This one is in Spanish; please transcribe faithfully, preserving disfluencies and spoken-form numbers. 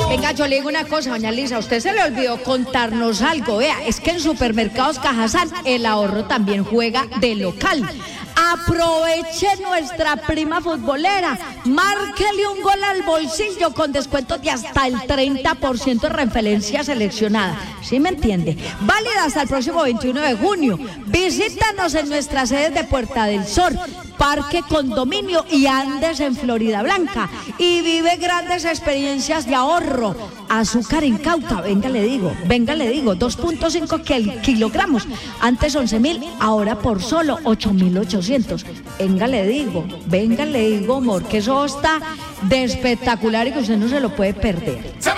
Venga, yo le digo una cosa, doña Lisa, a usted se le olvidó contarnos algo. Vea, es que en Supermercados Cajazán el ahorro también juega de local. Aproveche nuestra prima futbolera, márquele un gol al bolsillo con descuentos de hasta el treinta por ciento de referencia seleccionada. ¿Sí me entiende? Válida hasta el próximo veintiuno de junio. Visítanos en nuestras sedes de Puerta del Sol, Parque Condominio y Andes en Florida Blanca. Y vive grandes experiencias de ahorro. Azúcar en Cauca, venga le digo, venga le digo, dos punto cinco kilogramos. Antes once mil, ahora por solo ocho mil ochocientos. Venga le digo, venga le digo, amor, que eso está de espectacular y que usted no se lo puede perder.